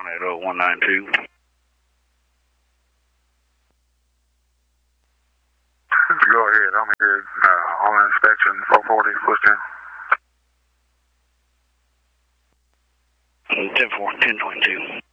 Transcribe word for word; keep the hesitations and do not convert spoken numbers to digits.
on at uh, one nine two. Go ahead. I'm here uh, on inspection, four forty, Fullstown. ten four, ten twenty-two.